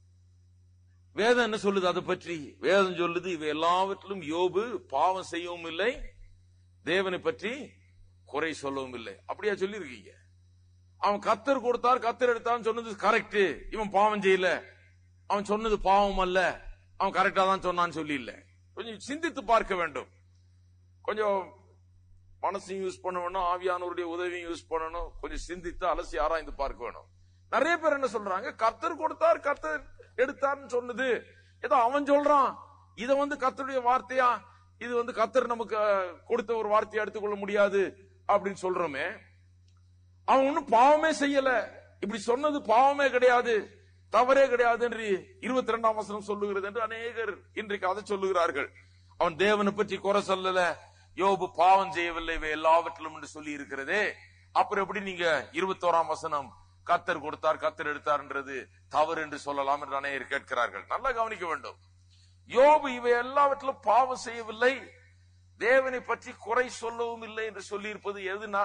வேதம் என்ன சொல்லுது அதை பற்றி? வேதம் சொல்லுது, இவை எல்லாவற்றிலும் யோபு பாவம் செய்யவும் இல்லை, தேவனை பற்றி குறை சொல்லவும் இல்லை. அப்படியா சொல்லி இருக்கீங்க? அவன் கர்த்தர் கொடுத்தார், கர்த்தர் எடுத்தான்னு சொன்னது கரெக்ட். இவன் பாவம் செய்யல, அவன் சொன்னது பாவம் அல்ல, அவன் கரெக்டா தான் சொன்னான்னு சொல்லி இல்ல. கொஞ்சம் சிந்தித்து பார்க்க வேண்டும். கொஞ்சம் மனசையும் யூஸ் பண்ண வேணும், ஆவியானவருடைய உதவியும் யூஸ் பண்ணணும். கொஞ்சம் சிந்தித்து அலசி ஆராய்ந்து பார்க்க வேணும். நிறைய பேர் என்ன சொல்றாங்க, கர்த்தர் கொடுத்தார், கர்த்தர் எடுத்தார்னு சொன்னது ஏதோ அவன் சொல்றான், இத வந்து கர்த்தருடைய வார்த்தையா, இது வந்து கர்த்தர் நமக்கு கொடுத்த ஒரு வார்த்தையா எடுத்துக்கொள்ள முடியாது அப்படின்னு சொல்றோமே. அவன் ஒன்னும் பாவமே செய்யல, இப்படி சொன்னது பாவமே கிடையாது, தவறே கிடையாது என்று இருபத்தி ரெண்டாம் வசனம் சொல்லுகிறது என்று அநேகர் இன்றைக்கு அதை சொல்லுகிறார்கள். அவன் தேவனை பற்றி குறை சொல்லல, யோபு பாவம் செய்யவில்லை, இவை எல்லாவற்றிலும் என்று சொல்லி இருக்கிறதே. அப்புறம் எப்படி நீங்க இருபத்தோராம் வசனம் கர்த்தர் கொடுத்தார், கர்த்தர் எடுத்தார்ன்றது தவறு என்று சொல்லலாம் என்று அநேகர் கேட்கிறார்கள். நல்லா கவனிக்க வேண்டும். யோபு இவை எல்லாவற்றிலும் பாவம் செய்யவில்லை, தேவனை பற்றி குறை சொல்லவும் இல்லை என்று சொல்லி இருப்பது எதுனா,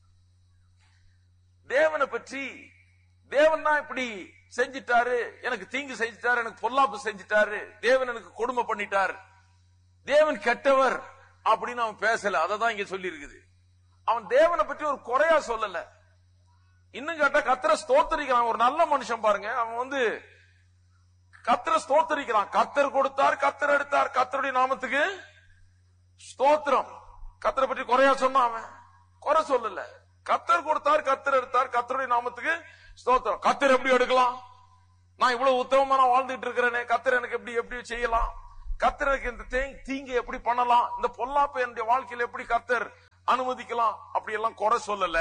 தேவனை பற்றி தேவன் தான் இப்படி செஞ்சிட்டாரு, எனக்கு தீங்கு செஞ்சிட்டாரு, எனக்கு பொல்லாப்பு செஞ்சிட்டாரு, தேவன் எனக்கு கொடுமை பண்ணிட்டார், தேவன் கெட்டவர் அப்படின்னு அவன் பேசல. அததான் இங்க சொல்லி இருக்குது. அவன் தேவனை பற்றி ஒரு குறையா சொல்லல. இன்னும் கேட்டா கர்த்தரை ஸ்தோத்தரிக்கிறான். ஒரு நல்ல மனுஷன் பாருங்க, அவன் வந்து கர்த்தரை ஸ்தோத்தரிக்கிறான். கர்த்தர் கொடுத்தார், கர்த்தர் எடுத்தார், கர்த்தருடைய நாமத்துக்கு ஸ்தோத்திரம். கர்த்தரை பற்றி குறையா சொன்னான், அவன் குறை சொல்லல. கர்த்தர் கொடுத்தார், கர்த்தர் எடுத்தார், கர்த்தருடைய நாமத்துக்கு ஸ்தோத்திரம். கர்த்தர் எப்படி எடுக்கலாம்? நான் இவ்வளவு உத்தமமா நான் வாழ்ந்துட்டு இருக்கிறேனே, கர்த்தர் எனக்கு எப்படி எப்படி செய்யலாம்? கர்த்தர் எனக்கு இந்த தீங்கு எப்படி பண்ணலாம்? இந்த பொல்லாப்பு என்னுடைய வாழ்க்கையில எப்படி கர்த்தர் அனுமதிக்கலாம்? அப்படி எல்லாம் குறை சொல்லல.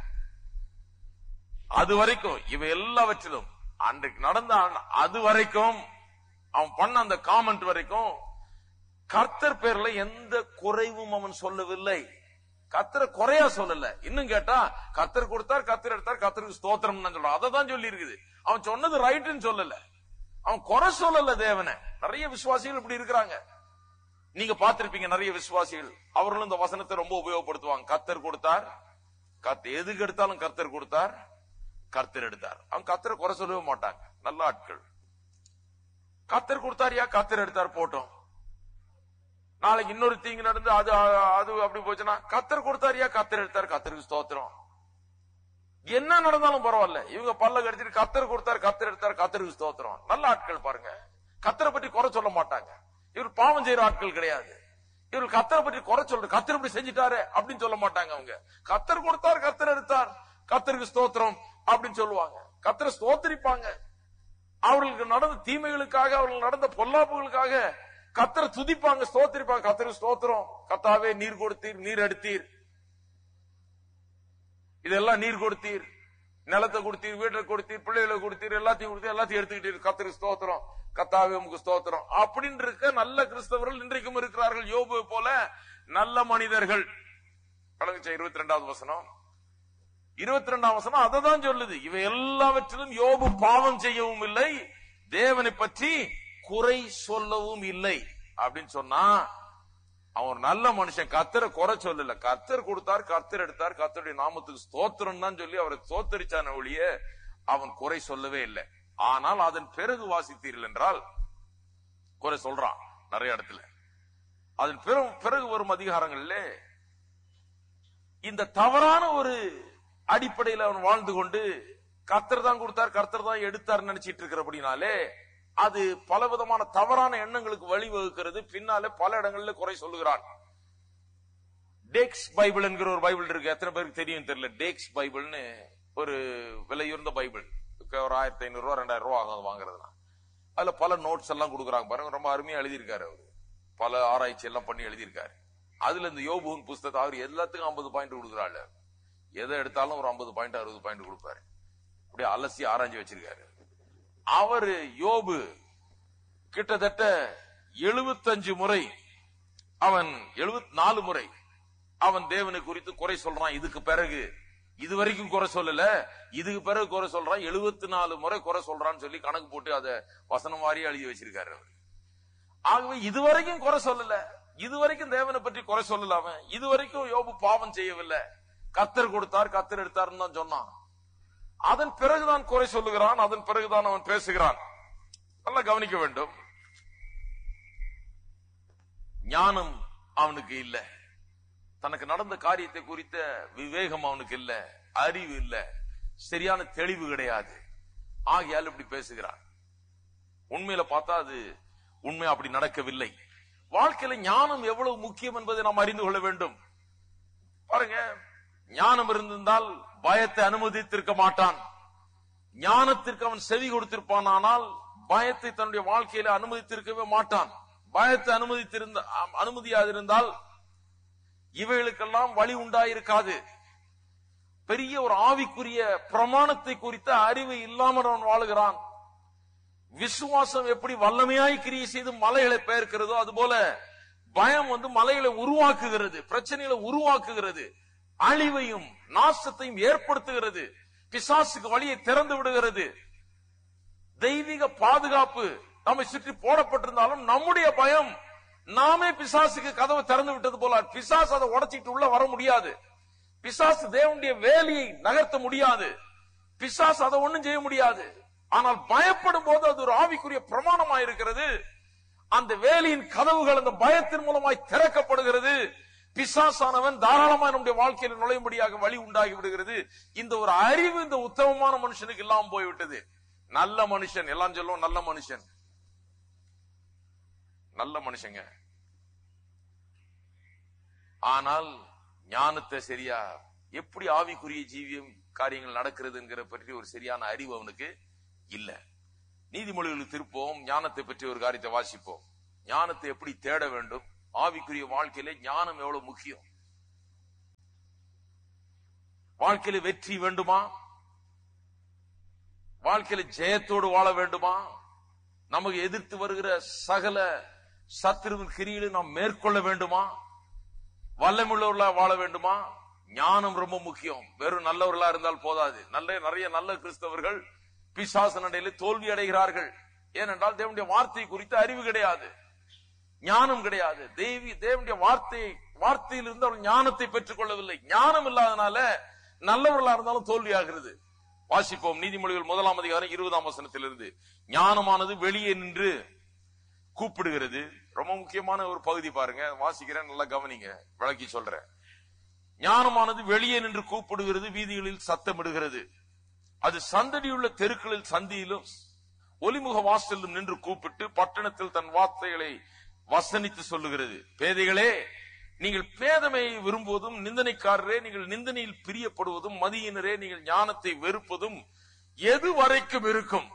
அது வரைக்கும் இவை எல்லாவற்றிலும் அன்றைக்கு நடந்த அது வரைக்கும் அவன் பண்ண அந்த காமெண்ட் வரைக்கும் கர்த்தர் பேர்ல எந்த குறைவும் அவன் சொல்லவில்லை. கர்த்தரை குறையா சொல்லல. இன்னும் கேட்டா கர்த்தர் கொடுத்தார், கர்த்தர் எடுத்தார், கர்த்தருக்கு ஸ்தோத்திரம் சொல்றான். அதை தான் சொல்லி இருக்குது. அவன் சொன்னது ரைட்னு சொல்லல, அவன் குறை சொல்லல தேவனை. நிறைய விசுவாசிகள் இப்படி இருக்கிறாங்க. நீங்க பார்த்திருப்பீங்க, நிறைய விசுவாசிகள் அவர்களும் இந்த வசனத்தை ரொம்ப உபயோகப்படுத்துவாங்க. கர்த்தர் கொடுத்தார், எதுக்கு எடுத்தாலும் கர்த்தர் கொடுத்தார், கர்த்தர் எடுத்தார். அவன் கர்த்தரை குறை சொல்லவே மாட்டாங்க. நல்ல ஆட்கள். கர்த்தர் கொடுத்தாரியா, கர்த்தர் எடுத்தார் போட்டோம். நாளைக்கு இன்னொரு தீங்கு நடந்து அது அது அப்படி போச்சுன்னா கர்த்தர் கொடுத்தாரியா, கர்த்தர் எடுத்தார், கர்த்தருக்கு ஸ்தோத்திரம். என்ன நடந்தாலும் பரவாயில்ல, இவங்க பல்ல கடிச்சிட்டு கர்த்தர் கொடுத்தார், கர்த்தர் எடுத்தார், கர்த்தருக்கு ஸ்தோத்திரம். நல்ல ஆட்கள் பாருங்க. கர்த்தரை பற்றி குறை சொல்ல மாட்டாங்க. இவர் பாவம் செய்யற ஆட்கள் கிடையாது. இவர் கர்த்தரை பற்றி குறை சொல்ற, கர்த்தர் இப்படி செஞ்சுட்டாரு அப்படின்னு சொல்ல மாட்டாங்க. அவங்க கர்த்தர் கொடுத்தார், கர்த்தர் எடுத்தார், கர்த்தருக்கு ஸ்தோத்திரம் அப்படின்னு சொல்லுவாங்க. கர்த்தரை ஸ்தோத்திரிப்பாங்க. அவர்களுக்கு நடந்த தீமைகளுக்காக, அவர்கள் நடந்த பொல்லாப்புகளுக்காக கர்த்தரை துதிப்பாங்க, ஸ்தோத்திரிப்பாங்க. கர்த்தருக்கு ஸ்தோத்திரம், கர்த்தாவே நீர் கொடுத்தீர், நீர் எடுத்தீர், இதெல்லாம் நீர் கொடுத்தீர், நிலத்தை கொடுத்தீர், வீட்டை கொடுத்தீர், பிள்ளைகளை கொடுத்தீர், எல்லாத்தையும் கொடுத்தீர், எல்லாத்தையும் எடுத்துக்கிட்டீர், கர்த்தருக்கு ஸ்தோத்திரம், கர்த்தாவே உமக்கு ஸ்தோத்திரம் அப்படின்னு இருக்க நல்ல கிறிஸ்தவர்கள் இன்றைக்கும் இருக்கிறார்கள். யோபு போல நல்ல மனிதர்கள். இருபத்தி ரெண்டாவது வசனம் இருபத்தி ரெண்டாம் வசனம் அதை தான் சொல்லுது. இவை எல்லாவற்றிலும் யோபு பாவம் செய்யவும் இல்லை, தேவனை பற்றி குறை சொல்லவும் இல்லை அப்படின்னு சொன்னா அவன் ஒரு நல்ல மனுஷன். கர்த்தரை குறை சொல்லல. கர்த்தர் கொடுத்தார், கர்த்தர் எடுத்தார், கர்த்தருடைய நாமத்துக்கு ஸ்தோத்திரம் தான் சொல்லி அவரை ஸ்தோத்தரிச்சான ஒழிய அவன் குறை சொல்லவே இல்லை. ஆனால் அதன் பிறகு வாசித்தீர்கள் என்றால் குறை சொல்றான் நிறைய இடத்துல. அதன் பிறகு வரும் அதிகாரங்களிலே இந்த தவறான ஒரு அடிப்படையில் அவன் வாழ்ந்து கொண்டு கர்த்தர் தான் கொடுத்தார், கர்த்தர் தான் எடுத்தார் நினைச்சிட்டு இருக்கிறபடினாலே அது பலவிதமான தவறான எண்ணங்களுக்கு வழிவகுக்கிறது. பின்னாலே பல இடங்களில் குறை சொல்லுகிறான். டேக்ஸ் பைபிள் என்கிற ஒரு பைபிள் இருக்கு. எத்தனை பேருக்கு தெரியும் தெரியல. டேக்ஸ் பைபிள்னு ஒரு விலையுறந்த பைபிள். ஒரு ஆயிரத்தி ஐநூறு ரூபா ரெண்டாயிரம் ரூபா ஆகும் வாங்குறதுனா. அதுல பல நோட்ஸ் எல்லாம் கொடுக்குறாங்க பாருங்க. ரொம்ப அருமையா எழுதியிருக்காரு அவரு. பல ஆராய்ச்சி எல்லாம் பண்ணி எழுதியிருக்காரு. அதுல இந்த யோபுவின் புஸ்தகத்தை அவர் எல்லாத்துக்கும் ஐம்பது பாயிண்ட் கொடுக்குறாள். எதை எடுத்தாலும் ஒரு ஐம்பது பாயிண்ட் அறுபது பாயிண்ட் கொடுப்பாரு. அப்படியே அலசி ஆராய்ச்சி வச்சிருக்காரு. அவரு யோபு கிட்டத்தட்ட எழுபத்தஞ்சு முறை அவன் எழுபத்தி நாலு முறை அவன் தேவனை குறித்து குறை சொல்றான். இதுக்கு பிறகு இதுவரைக்கும் குறை சொல்லல, இதுக்கு பிறகு குறை சொல்றான். எழுபத்தி நாலு முறை குறை சொல்றான்னு சொல்லி கணக்கு போட்டு அதை வசனம் வாரியா எழுதி வச்சிருக்காரு அவர். ஆகவே இதுவரைக்கும் குறை சொல்லல, இதுவரைக்கும் தேவனை பற்றி குறை சொல்லல. அவன் இதுவரைக்கும் யோபு பாவம் செய்யவில்லை. கர்த்தர் கொடுத்தார், கர்த்தர் எடுத்தாருன்னு தான் சொன்னான். அதன் பிறகுதான் குறை சொல்லுகிறான். அதன் பிறகுதான் அவன் பேசுகிறான். நல்லா கவனிக்க வேண்டும். ஞானம் அவனுக்கு இல்ல, தனக்கு நடந்த காரியத்தை குறித்த விவேகம் அவனுக்கு இல்ல, அறிவு இல்ல, சரியான தெளிவு கிடையாது. ஆகையால் இப்படி பேசுகிறான். உண்மையில பார்த்தா அது உண்மை அப்படி நடக்கவில்லை. வாழ்க்கையில ஞானம் எவ்வளவு முக்கியம் என்பதை நாம் அறிந்து கொள்ள வேண்டும். பாருங்க, ஞானம் இருந்திருந்தால் பயத்தை அனுமதித்திருக்க மாட்டான். ஞானத்திற்கு அவன் செவி கொடுத்திருப்பான். ஆனால் பயத்தை தன்னுடைய வாழ்க்கையில அனுமதித்திருக்கவே மாட்டான். பயத்தை அனுமதித்திருந்த அனுமதியாதிருந்தால் இவைகளுக்கெல்லாம் வழி உண்டாயிருக்காது. பெரிய ஒரு ஆவிக்குரிய பிரமாணத்தை குறித்த அறிவு இல்லாமல் அவன் வாழுகிறான். விசுவாசம் எப்படி வல்லமையாய் கிரியை செய்து மலைகளை பெயர்க்கிறதோ அதுபோல பயம் வந்து மலைகளை உருவாக்குகிறது, பிரச்சனைகளை உருவாக்குகிறது, அழிவையும் நாசத்தையும் ஏற்படுத்துகிறது, பிசாசுக்கு வழியை திறந்து விடுகிறது. தெய்வீக பாதுகாப்பு நம்மை சுற்றி போடப்பட்டிருந்தாலும் நம்முடைய பயம் நாமே பிசாசுக்கு கதவை திறந்து விட்டது போல. பிசாசு அதை உடைச்சிட்டு உள்ள வர முடியாது. பிசாசு தேவனுடைய வேலையை நகர்த்த முடியாது. பிசாசு அதை ஒண்ணும் செய்ய முடியாது. ஆனால் பயப்படும் போது அது ஒரு ஆவிக்குரிய பிரமாணமாய் இருக்கிறது. அந்த வேலையின் கதவுகள் அந்த பயத்தின் மூலமாய் திறக்கப்படுகிறது. பிசாசானவன் தாராளமாக நம்முடைய வாழ்க்கையில் நுழையும்படியாக வழி உண்டாகி விடுகிறது. இந்த ஒரு அறிவு இந்த உத்தமமான மனுஷனுக்கு இல்லாம போய்விட்டது. நல்ல மனுஷன் எல்லாம் சொல்லுவோம், நல்ல மனுஷன், நல்ல மனுஷங்க. ஆனால் ஞானத்தை சரியா எப்படி ஆவிக்குரிய ஜீவியம் காரியங்கள் நடக்கிறதுங்கிற பற்றி ஒரு சரியான அறிவு அவனுக்கு இல்ல. நீதிமொழிகளுக்கு திருப்போம், ஞானத்தை பற்றி ஒரு காரியத்தை வாசிப்போம். ஞானத்தை எப்படி தேட வேண்டும், ஆவிக்குரிய வாழ்க்கையில ஞானம் எவ்வளவு முக்கியம். வாழ்க்கையில வெற்றி வேண்டுமா, வாழ்க்கையில ஜெயத்தோடு வாழ வேண்டுமா, நமக்கு எதிர்த்து வருகிற சகல சத்துருவின் கிரியில நாம் மேற்கொள்ள வேண்டுமா, வல்லமுள்ளவர்களா வாழ வேண்டுமா, ஞானம் ரொம்ப முக்கியம். வெறும் நல்லவர்களா இருந்தால் போதாது. நல்ல நிறைய நல்ல கிறிஸ்தவர்கள் பிசாசு நடையில தோல்வி அடைகிறார்கள். ஏனென்றால் தேவனுடைய வார்த்தை குறித்த அறிவு கிடையாது, ஞானம் கிடையாது. தேவி தேவனுடைய வார்த்தை வார்த்தையில் இருந்து அவர்கள் ஞானத்தை பெற்றுக் கொள்ளவில்லை. ஞானம் இல்லாதனால நல்லவர்களா இருந்தாலும் தோல்வி ஆகிறது. வாசிப்போம் நீதிமொழிகள் முதலாம் அதிகாரம் இருபதாம் வசனத்திலிருந்து. ஞானமானது வெளியே நின்று கூப்பிடுகிறது. ரொம்ப முக்கியமான ஒரு பகுதி பாருங்க, வாசிக்கிறேன், நல்லா கவனிங்க, விளக்கி சொல்றேன். ஞானமானது வெளியே நின்று கூப்பிடுகிறது, வீதிகளில் சத்தமிடுகிறது. அது சந்தடியுள்ள தெருக்களில் சந்தியிலும் ஒலிமுக வாசலிலும் நின்று கூப்பிட்டு பட்டணத்தில் தன் வார்த்தைகளை வசனித்து சொல்லுகிறது. பேதைகளே, நீங்கள் பேதமையை விரும்புவதும், நிந்தனைக்காரரே நீங்கள் நிந்தனையில் பிரியப்படுவதும், மதியினரே நீங்கள் ஞானத்தை வெறுப்பதும் எது வரைக்கும் இருக்கும்?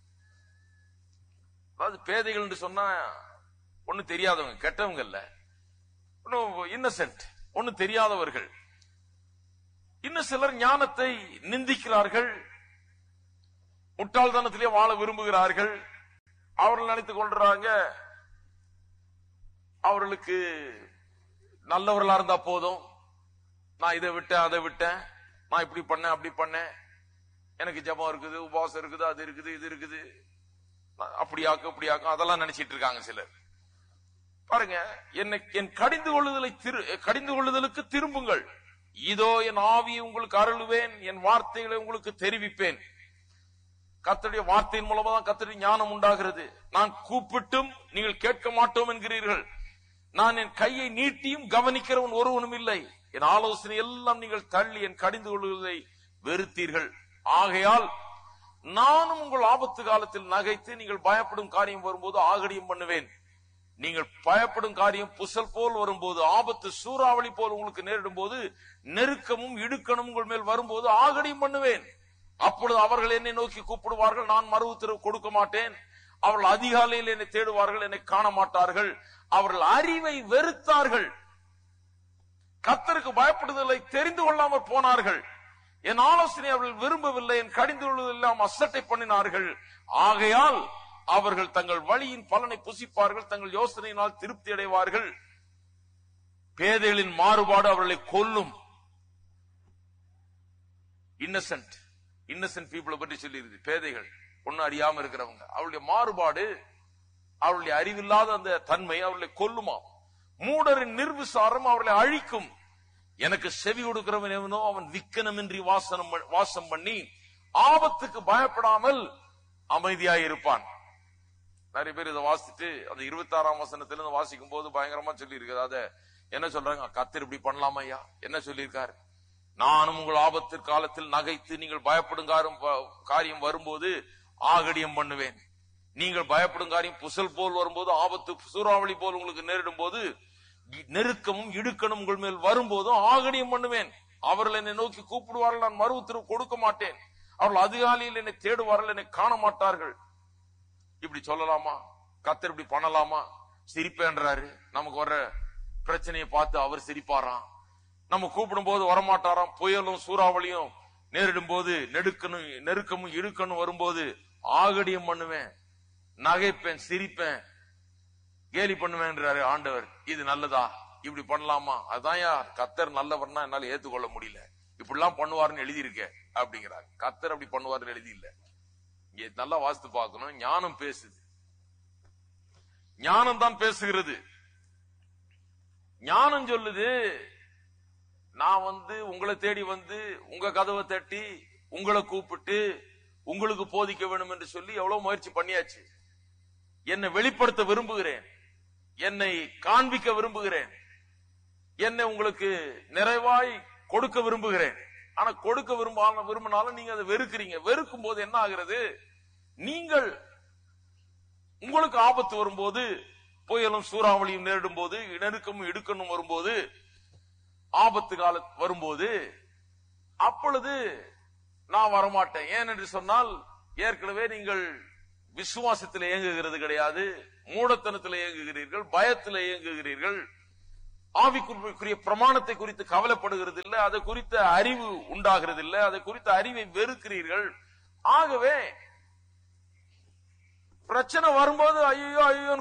அதாவது பேதைகள் என்று சொன்னா ஒண்ணு தெரியாதவங்க, கெட்டவங்க இல்ல, இன்னசென்ட், ஒண்ணு தெரியாதவர்கள். இன்னும் சிலர் ஞானத்தை நிந்திக்கிறார்கள், முட்டாள்தனத்திலே வாழ விரும்புகிறார்கள். அவர்கள் நினைத்துக் கொள்றாங்க அவர்களுக்கு நல்லவர்களா இருந்தா போதும், நான் இதை விட்டேன் அதை விட்டேன், நான் இப்படி பண்ணேன் அப்படி பண்ணேன், எனக்கு ஜெபம் இருக்குது, உபவாசம் இருக்குது, அது இருக்குது இது இருக்குது, அப்படியாக்கும் இப்படியாக்கும், அதெல்லாம் நினைச்சிட்டு இருக்காங்க சிலர். பாருங்க, என்னை என் கடிந்து கொள்ளுதலை கடிந்து கொள்ளுதலுக்கு திரும்புங்கள். இதோ என் ஆவியை உங்களுக்கு அருளுவேன், என் வார்த்தைகளை உங்களுக்கு தெரிவிப்பேன். கர்த்தருடைய வார்த்தையின் மூலமா தான் கர்த்தருடைய ஞானம் உண்டாகிறது. நான் கூப்பிட்டும் நீங்கள் கேட்க மாட்டோம் என்கிறீர்கள். நான் என் கையை நீட்டியும் கவனிக்கிறவன் ஒருவனும் இல்லை. என் ஆலோசனை எல்லாம் நீங்கள் தள்ளி என் கடிந்து கொள்வதை வெறுத்தீர்கள். ஆகையால் நானும் உங்கள் ஆபத்து காலத்தில் நகைத்து நீங்கள் பயப்படும் காரியம் வரும்போது ஆகடியம் பண்ணுவேன். நீங்கள் பயப்படும் காரியம் புசல் போல் வரும்போது, ஆபத்து சூறாவளி போல் உங்களுக்கு நேரிடும் போது, நெருக்கமும் இடுக்கணும் உங்கள் மேல் வரும்போது ஆகடியம் பண்ணுவேன். அப்பொழுது அவர்கள் என்னை நோக்கி கூப்பிடுவார்கள், நான் மறு உத்தரவு கொடுக்க மாட்டேன். அவர்கள் அதிகாலையில் என்னை தேடுவார்கள், என்னை காண மாட்டார்கள். அவர்கள் அறிவை வெறுத்தார்கள், கர்த்தருக்கு பயப்படுதலை தெரிந்து கொள்ளாமல் போனார்கள். என் ஆலோசனை அவர்கள் விரும்பவில்லை, என் கடிந்து கொள்வதெல்லாம் அசட்டை பண்ணினார்கள். ஆகையால் அவர்கள் தங்கள் வழியின் பலனை புசிப்பார்கள், தங்கள் யோசனையினால் திருப்தி அடைவார்கள். பேதைகளின் மாறுபாடு அவர்களை கொல்லும். இன்னசென்ட் இன்னசென்ட் பீப்புளை பற்றி சொல்லி இருக்கு. பேதைகள், ஒன்னு அறியாம இருக்கிறவங்க, அவருடைய மாறுபாடு, அவருடைய அறிவில்லாத அந்த தன்மை அவர்களை கொல்லுமா. மூடரின் நிர்விசாரம் அவர்களை அழிக்கும். எனக்கு செவி கொடுக்கிறவன் எவனோ அவன் விக்கனமின்றி வாசனம் வாசம் பண்ணி ஆபத்துக்கு பயப்படாமல் அமைதியாயிருப்பான். நிறைய பேர் இதை வாசிச்சுட்டு அந்த இருபத்தி ஆறாம் வசனத்திலிருந்து வாசிக்கும் போது பயங்கரமா சொல்லி இருக்கு. அத என்ன சொல்றாங்க? கர்த்தர் இப்படி பண்ணலாமா ஐயா? என்ன சொல்லியிருக்காரு? நானும் உங்கள் ஆபத்து காலத்தில் நகைத்து நீங்கள் பயப்படும் காரியம் வரும்போது ஆகடியம் பண்ணுவேன். நீங்கள் பயப்படும் காரியம் புசல் போல் வரும்போது, ஆபத்து சூறாவளி போல் உங்களுக்கு நேரிடும் போது, நெருக்கமும் இடுக்கணும் உங்கள் மேல் வரும்போதும் ஆகடியம் பண்ணுவேன். அவர்கள் என்னை நோக்கி கூப்பிடுவார்கள், நான் மறு உத்தரவு கொடுக்க மாட்டேன். அவர்கள் அதிகாலையில் என்னை தேடுவார்கள், என்னை காண மாட்டார்கள். இப்படி சொல்லலாமா? கர்த்தர் இப்படி பண்ணலாமா? சிரிப்பேன்றாரு. நமக்கு வர்ற பிரச்சனையை பார்த்து அவர் சிரிப்பாராம். நம்ம கூப்பிடும் போது வரமாட்டாராம். புயலும் சூறாவளியும் நேரிடும் போது, நெடுக்கணும் நெருக்கமும் இடுக்கணும் வரும்போது ஆகடியம் பண்ணுவேன், நகைப்பேன், சிரிப்பேன், கேலி பண்ணுவேன்றாரு ஆண்டவர். இது நல்லதா? இப்படி பண்ணலாமா? அதான் யார் கர்த்தர் நல்லவர்னா என்னால ஏத்துக்கொள்ள முடியல. இப்படிலாம் பண்ணுவாருன்னு எழுதியிருக்க அப்படிங்கிறார். கர்த்தர் அப்படி பண்ணுவாருன்னு எழுதி இல்ல. இங்க நல்லா வாசித்து பார்க்கணும். ஞானம் பேசுது, ஞானம் தான் பேசுகிறது. ஞானம் சொல்லுது, நான் வந்து உங்களை தேடி வந்து உங்க கதவை தட்டி உங்களை கூப்பிட்டு உங்களுக்கு போதிக்க வேண்டும் என்று சொல்லி எவ்வளவு முயற்சி பண்ணியாச்சு. என்னை வெளிப்படுத்த விரும்புகிறேன், என்னை காண்பிக்க விரும்புகிறேன், என்னை உங்களுக்கு நிறைவாய் கொடுக்க விரும்புகிறேன். ஆனா கொடுக்க விரும்ப விரும்பினாலும் நீங்க அதை வெறுக்கிறீங்க. வெறுக்கும் போது என்ன ஆகிறது? நீங்கள் உங்களுக்கு ஆபத்து வரும்போது, புயலும் சூறாவளியும் நேரிடும் போது, நெருக்கமும் இடுக்கணும் வரும்போது, ஆபத்து கால வரும்போது, அப்பொழுது நான் வரமாட்டேன். ஏன் என்று சொன்னால், ஏற்கனவே நீங்கள் விசுவாசத்தில் இயங்குகிறது கிடையாது, மூடத்தனத்தில் இயங்குகிறீர்கள், பயத்தில் இயங்குகிறீர்கள், ஆவிக்குரிய பிரமாணத்தை குறித்து கவலைப்படுகிறது இல்லை, அதை குறித்த அறிவு உண்டாகிறது இல்லை, அதை குறித்த அறிவை வெறுக்கிறீர்கள். ஆகவே பிரச்சனை வரும்போது ஐயோ ஐயோ